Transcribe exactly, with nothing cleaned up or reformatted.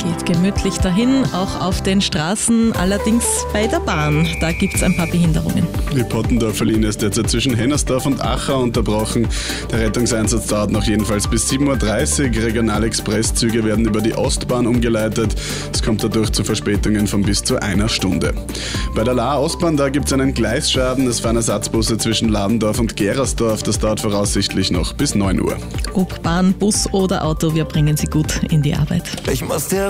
Geht gemütlich dahin, auch auf den Straßen, allerdings bei der Bahn. Da gibt es ein paar Behinderungen. Die Pottendorfer Linie ist derzeit zwischen Hennersdorf und Achau unterbrochen. Der Rettungseinsatz dauert noch jedenfalls bis sieben Uhr dreißig. Regionalexpresszüge werden über die Ostbahn umgeleitet. Es kommt dadurch zu Verspätungen von bis zu einer Stunde. Bei der Laaer Ostbahn, da gibt es einen Gleisschaden. Es fahren Ersatzbusse zwischen Ladendorf und Gerersdorf. Das dauert voraussichtlich noch bis neun Uhr. Ob Bahn, Bus oder Auto, wir bringen Sie gut in die Arbeit. Ich muss dir